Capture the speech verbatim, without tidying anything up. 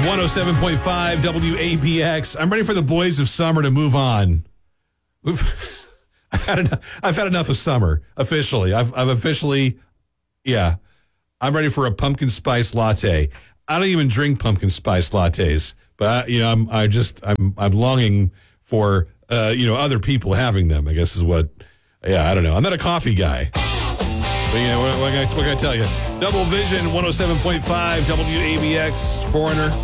one oh seven point five W A B X. I'm ready for the boys of summer to move on. We've, I've had enough. I've had enough of summer. Officially, I've I've officially, yeah. I'm ready for a pumpkin spice latte. I don't even drink pumpkin spice lattes, but you know, I'm I just I'm I'm longing for uh, you know other people having them. I guess is what. Yeah, I don't know. I'm not a coffee guy. But, you know, what, what, can I, what can I tell you? Double Vision, one oh seven point five W A B X, Foreigner.